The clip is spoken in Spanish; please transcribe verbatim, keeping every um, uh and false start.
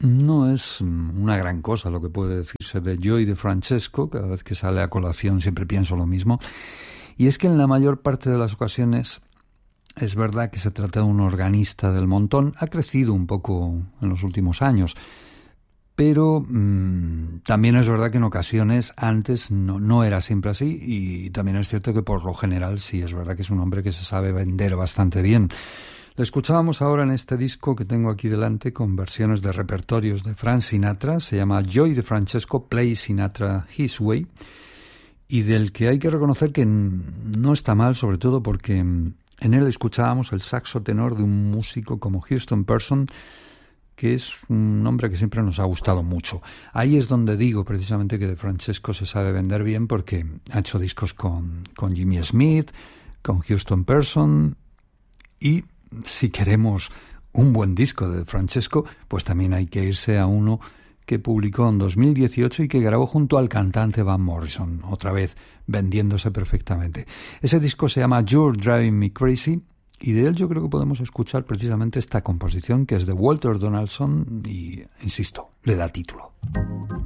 No es una gran cosa lo que puede decirse de Joey DeFrancesco. Cada vez que sale a colación siempre pienso lo mismo. Y es que en la mayor parte de las ocasiones es verdad que se trata de un organista del montón. Ha crecido un poco en los últimos años. Pero mmm, también es verdad que en ocasiones antes no, no era siempre así, y también es cierto que por lo general sí es verdad que es un hombre que se sabe vender bastante bien. Le escuchábamos ahora en este disco que tengo aquí delante con versiones de repertorios de Frank Sinatra. Se llama Joey DeFrancesco Play Sinatra His Way, y del que hay que reconocer que no está mal, sobre todo porque en él escuchábamos el saxo tenor de un músico como Houston Person, que es un nombre que siempre nos ha gustado mucho. Ahí es donde digo precisamente que DeFrancesco se sabe vender bien, porque ha hecho discos con, con Jimmy Smith, con Houston Person, y si queremos un buen disco de DeFrancesco, pues también hay que irse a uno que publicó en dos mil dieciocho y que grabó junto al cantante Van Morrison, otra vez vendiéndose perfectamente. Ese disco se llama You're Driving Me Crazy, y de él yo creo que podemos escuchar precisamente esta composición, que es de Walter Donaldson y, insisto, le da título.